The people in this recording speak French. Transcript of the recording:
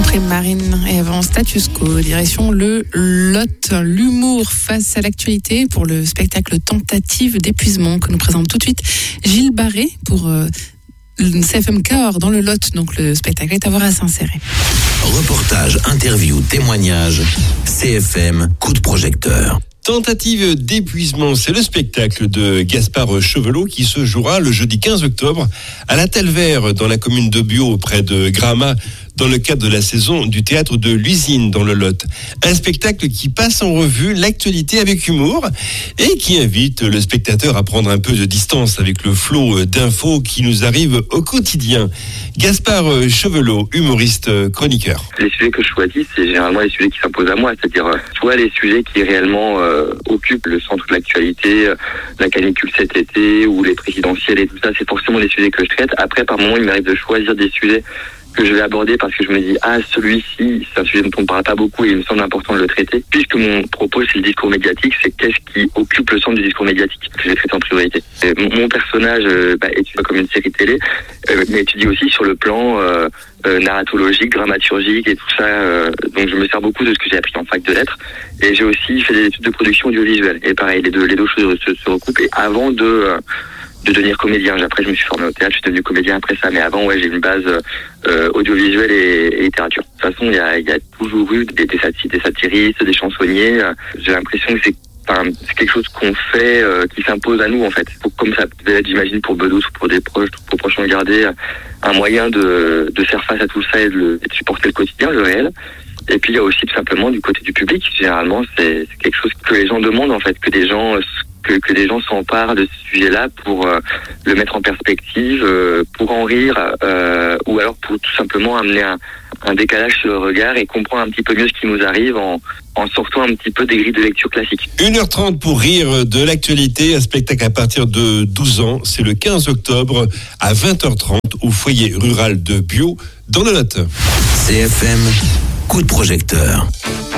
après Marine et avant Status Quo, direction le Lot, l'humour face à l'actualité pour le spectacle Tentative d'épuisement que nous présente tout de suite Gilles Barré pour CFM Cahors dans le Lot. Donc le spectacle est à voir à Saint-Céré. Reportage, interview, témoignage, CFM, coup de projecteur. Tentative d'épuisement, c'est le spectacle de Gaspard Chevelot qui se jouera le jeudi 15 octobre à la Telvert dans la commune de Bio près de Gramat dans le cadre de la saison du théâtre de l'Usine dans le Lot. Un spectacle qui passe en revue l'actualité avec humour et qui invite le spectateur à prendre un peu de distance avec le flot d'infos qui nous arrivent au quotidien. Gaspard Chevelot, humoriste chroniqueur. Les sujets que je choisis, c'est généralement les sujets qui s'imposent à moi, c'est-à-dire soit les sujets qui réellement occupent le centre de l'actualité, la canicule cet été ou les présidentielles et tout ça, c'est forcément les sujets que je traite. Après, par moment, il m'arrive de choisir des sujets que je vais aborder parce que je me dis celui-ci c'est un sujet dont on ne parle pas beaucoup et il me semble important de le traiter, puisque mon propos c'est le discours médiatique, c'est qu'est-ce qui occupe le centre du discours médiatique que je vais traiter en priorité. Mon personnage étudie comme une série télé, mais étudie aussi sur le plan narratologique, dramaturgique et tout ça, donc je me sers beaucoup de ce que j'ai appris en fac de lettres et j'ai aussi fait des études de production audiovisuelle et pareil, les deux choses se recoupent. Et avant de devenir comédien. Après, je me suis formé au théâtre, je suis devenu comédien après ça. Mais avant, j'ai une base audiovisuelle et littérature. De toute façon, il y a toujours eu des satiristes, des chansonniers. J'ai l'impression que c'est quelque chose qu'on fait, qui s'impose à nous, en fait. Comme ça devait être, j'imagine, pour Bedos ou pour des proches de garder un moyen de faire face à tout ça et de supporter le quotidien, le réel. Et puis, il y a aussi tout simplement du côté du public. Généralement, c'est quelque chose que les gens demandent, en fait, que des gens s'emparent de ce sujet-là pour le mettre en perspective, pour en rire, ou alors pour tout simplement amener un décalage sur le regard et comprendre un petit peu mieux ce qui nous arrive en sortant un petit peu des grilles de lecture classiques. 1h30 pour rire de l'actualité, un spectacle à partir de 12 ans. C'est le 15 octobre à 20h30 au foyer rural de Bio dans le Lot. CFM, coup de projecteur.